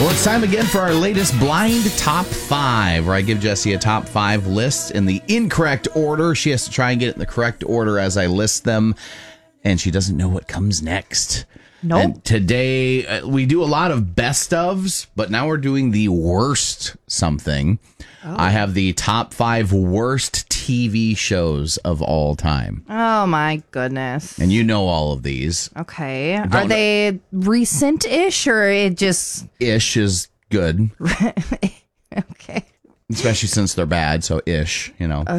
Well, it's time again for our latest blind top 5, where I give Jessie a top 5 list in the incorrect order. She has to try and get it in the correct order as I list them, and she doesn't know what comes next. Nope. And today, we do a lot of best ofs, but now we're doing the worst something. Oh. I have the top 5 worst TV shows of all time. Oh, my goodness. And you know all of these. Okay. Are they recent-ish, or it just... Ish is good. Okay. Especially since they're bad, so ish, you know.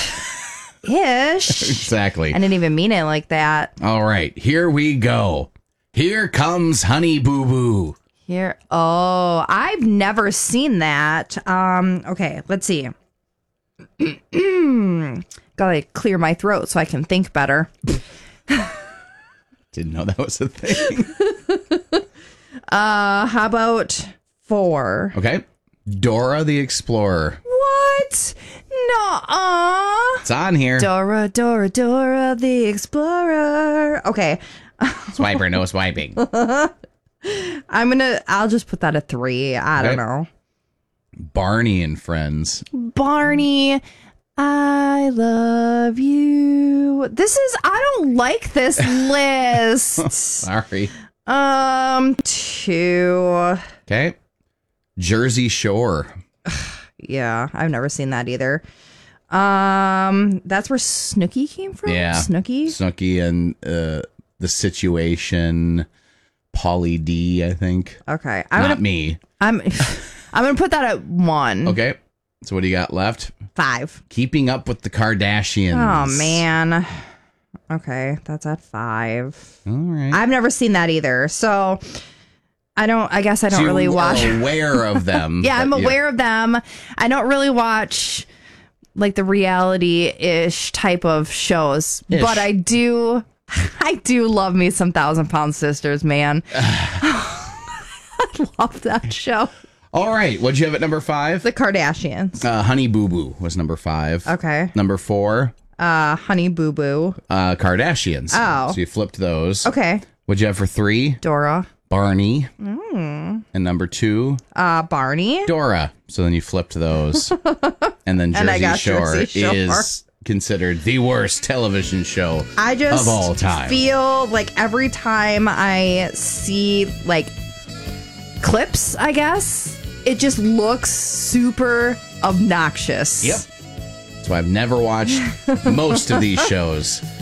Ish. Exactly. I didn't even mean it like that. All right, here we go. Here comes Honey Boo Boo. Here. Oh, I've never seen that. Okay, let's see. Gotta clear my throat so I can think better. Didn't know that was a thing. How about 4? Okay. Dora the Explorer. What? Nuh-uh. It's on here. Dora the Explorer. Okay. Swiper, no swiping. I'll just put that at 3. I don't know. Barney and Friends. Barney, I love you. I don't like this list. Sorry. 2. Okay. Jersey Shore. Yeah, I've never seen that either. That's where Snooki came from? Yeah. Snooki and The Situation. Pauly D, I think. Okay. Not me. I'm going to put that at 1. Okay. So what do you got left? 5. Keeping Up with the Kardashians. Oh, man. Okay, that's at 5. All right. I've never seen that either. So I guess I don't really watch. You're aware of them. Yeah, I'm aware of them. I don't really watch like the reality-ish type of shows, but I do love me some 1,000 Pound Sisters, man. I love that show. All right, what'd you have at number 5? The Kardashians. Honey Boo Boo was number 5. Okay. Number 4. Honey Boo Boo. Kardashians. Oh. So you flipped those. Okay. What'd you have for 3? Dora. Barney. And number 2? Barney. Dora. So then you flipped those. And then Jersey Shore is considered the worst television show of all time. I feel like every time I see like clips, I guess, it just looks super obnoxious. Yep. So I've never watched most of these shows.